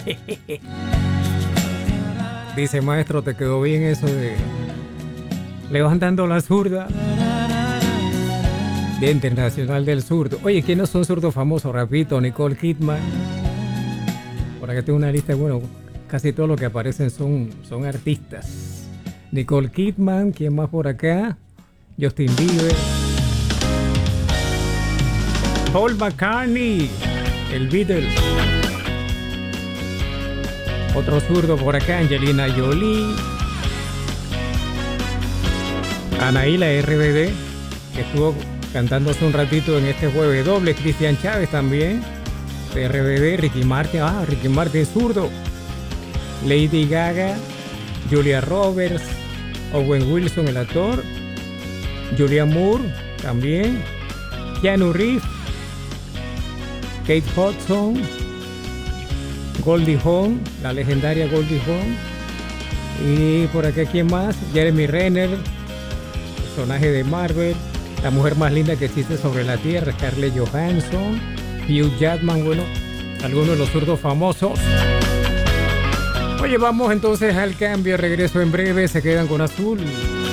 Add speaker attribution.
Speaker 1: Dice, maestro, te quedó bien eso de levantando la zurda. Día Internacional del Zurdo. Oye, ¿quiénes son zurdos famosos? Repito, Nicole Kidman. Por acá tengo una lista, bueno, casi todo lo que aparecen son artistas. Nicole Kidman, ¿quién más por acá? Justin Bieber. Paul McCartney, el Beatles. Otro zurdo por acá, Angelina Jolie. Anaí, la RBD, que estuvo cantando hace un ratito en este jueves doble. Cristian Chávez también, de RBD. Ricky Martin zurdo. Lady Gaga, Julia Roberts, Owen Wilson, el actor. Julianne Moore también. Keanu Reeves, Kate Hudson, Goldie Hawn, la legendaria Goldie Hawn. Y por acá, ¿quién más? Jeremy Renner, personaje de Marvel. La mujer más linda que existe sobre la tierra, Scarlett Johansson. Hugh Jackman, bueno, algunos de los zurdos famosos. Oye, vamos entonces al cambio, regreso en breve, se quedan con Azul.